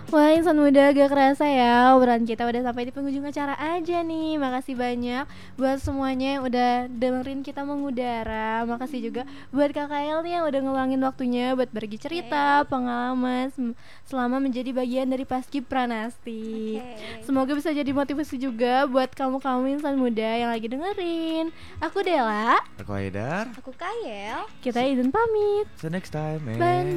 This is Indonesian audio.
Wah, insan muda gak kerasa ya, obrolan kita udah sampai di penghujung acara aja nih. Makasih banyak buat semuanya yang udah dengerin kita mengudara. Makasih juga buat Kak Kael nih yang udah ngeluangin waktunya buat berbagi cerita, Oke. pengalaman selama menjadi bagian dari Paski Pranasti. Oke. Semoga bisa jadi motivasi juga buat kamu-kamu insan muda yang lagi dengerin. Aku Dela, Aku Haidar. Aku Kayel. kita izin pamit. See you next time, man. Bye.